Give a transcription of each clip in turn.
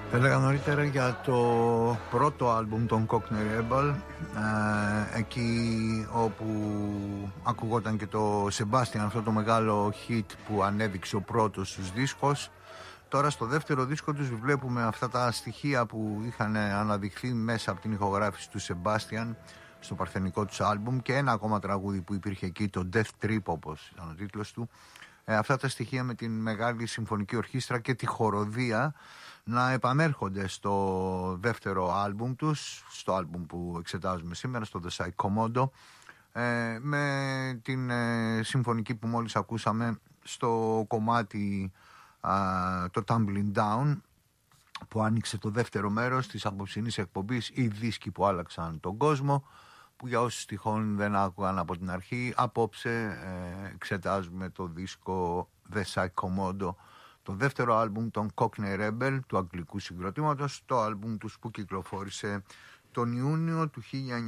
Έλεγα νωρίτερα για το πρώτο άλμπουμ των Cockney Rebel, εκεί όπου ακουγόταν και το Sebastian, αυτό το μεγάλο hit που ανέδειξε ο πρώτος στους δίσκους. Τώρα στο δεύτερο δίσκο τους βλέπουμε αυτά τα στοιχεία που είχαν αναδειχθεί μέσα από την ηχογράφηση του Sebastian στο παρθενικό τους άλμπουμ, και ένα ακόμα τραγούδι που υπήρχε εκεί, το Death Trip όπως ήταν ο τίτλος του. Αυτά τα στοιχεία με την μεγάλη συμφωνική ορχήστρα και τη χοροδία να επανέρχονται στο δεύτερο άλμπουμ τους, στο άλμπουμ που εξετάζουμε σήμερα, στο The Psychomondo, με την συμφωνική που μόλις ακούσαμε στο κομμάτι το Tumbling Down, που άνοιξε το δεύτερο μέρος της απόψινής εκπομπής, οι δίσκοι που άλλαξαν τον κόσμο, που για όσους τυχόν δεν άκουγαν από την αρχή, απόψε εξετάζουμε το δίσκο The Psychomondo, το δεύτερο άλμπουμ των Cockney Rebel, του αγγλικού συγκροτήματος, το άλμπουμ τους που κυκλοφόρησε τον Ιούνιο του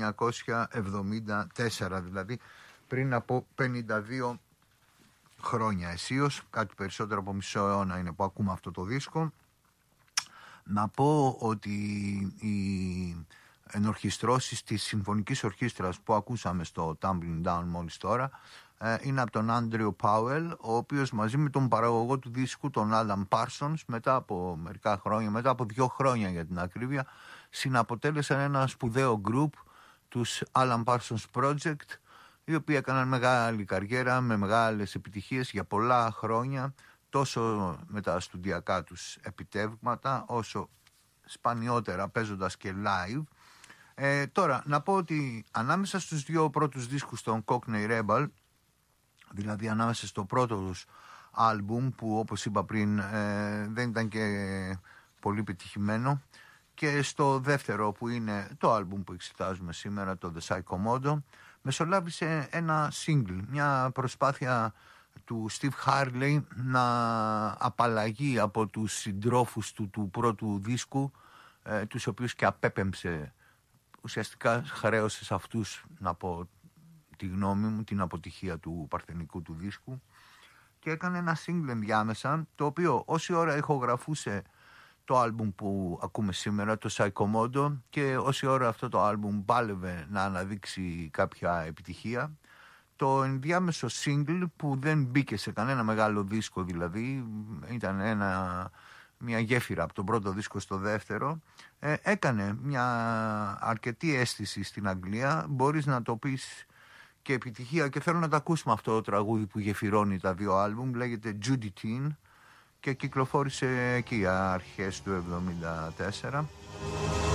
1974, δηλαδή πριν από 52 χρόνια αισίως, κάτι περισσότερο από μισό αιώνα είναι που ακούμε αυτό το δίσκο. Να πω ότι οι ενορχιστρώσεις της συμφωνικής ορχήστρας που ακούσαμε στο Tumbling Down μόλις τώρα είναι από τον Andrew Powell, ο οποίος μαζί με τον παραγωγό του δίσκου, τον Alan Parsons, μετά από μερικά χρόνια, μετά από 2 χρόνια για την ακρίβεια, συναποτέλεσαν ένα σπουδαίο group, τους Alan Parsons Project, οι οποίοι έκαναν μεγάλη καριέρα με μεγάλες επιτυχίες για πολλά χρόνια, τόσο με τα στουντιακά τους επιτεύγματα όσο σπανιότερα παίζοντας και live. Τώρα να πω ότι ανάμεσα στους 2 πρώτους δίσκους των Cockney Rebel, δηλαδή ανάμεσα στο πρώτο τους άλμπουμ που όπως είπα πριν δεν ήταν και πολύ πετυχημένο, και στο δεύτερο που είναι το άλμπουμ που εξετάζουμε σήμερα, το The Psychomondo, μεσολάβησε ένα single, μια προσπάθεια του Steve Harley να απαλλαγεί από τους συντρόφους του πρώτου δίσκου, τους οποίους και απέπεμψε, ουσιαστικά χρέωσε σε αυτούς, να πω τη γνώμη μου, την αποτυχία του παρθενικού του δίσκου, και έκανε ένα single ενδιάμεσα, το οποίο όση ώρα ηχογραφούσε το άλμπουμ που ακούμε σήμερα, το Psychomondo, και όση ώρα αυτό το άλμπουμ πάλευε να αναδείξει κάποια επιτυχία, το ενδιάμεσο single που δεν μπήκε σε κανένα μεγάλο δίσκο, δηλαδή ήταν μια γέφυρα από τον πρώτο δίσκο στο δεύτερο, έκανε μια αρκετή αίσθηση στην Αγγλία, μπορείς να το πεις και επιτυχία, και θέλω να το ακούσουμε αυτό το τραγούδι που γεφυρώνει τα 2 άλμπουμ, λέγεται Judy Teen και κυκλοφόρησε εκεί αρχές του 1974.